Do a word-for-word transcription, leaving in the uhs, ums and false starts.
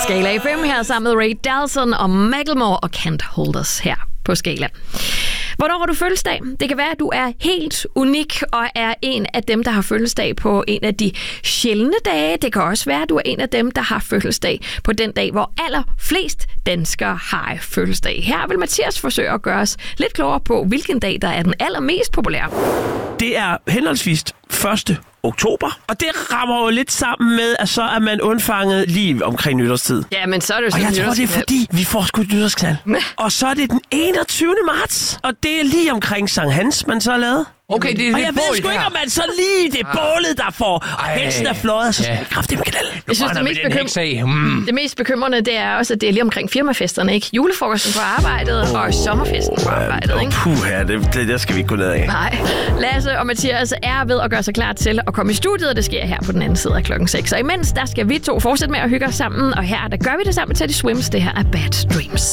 Skala F M her sammen med Ray Dalton og Macklemore og Can't Hold Us her på Skala. Hvornår har du fødselsdag? Det kan være, at du er helt unik og er en af dem, der har fødselsdag på en af de sjældne dage. Det kan også være, at du er en af dem, der har fødselsdag på den dag, hvor allerflest danskere har fødselsdag. Her vil Mathias forsøge at gøre os lidt klogere på, hvilken dag, der er den allermest populære. Det er henholdsvis første oktober, og det rammer jo lidt sammen med, at så er man undfanget lige omkring nytårstid. Ja, men så er det jo og jeg tror, det er fordi, vi får sgu et nytårsknald. Og så er det den enogtyvende marts, og det er lige omkring Sankt Hans, man så har lavet. Okay, det er og det jeg ved sgu ikke, om man så lige det bålet, der får heksen af fløjet, så skal vi kraftigt med knald. Jeg synes, det mest, bekym- mm. det mest bekymrende, det er også, at det er lige omkring firmafesterne, ikke? Julefrokosten på arbejdet oh, og sommerfesten på arbejdet, oh, ikke? Puh, ja, det, det der skal vi ikke gå ned af. Nej. Lasse og Mathias er ved at gøre sig klar til at komme i studiet, og det sker her på den anden side af klokken seks. Og imens, der skal vi to fortsætte med at hygge os sammen, og her, der gør vi det sammen med Teddy Swims. Det her er Bad Dreams.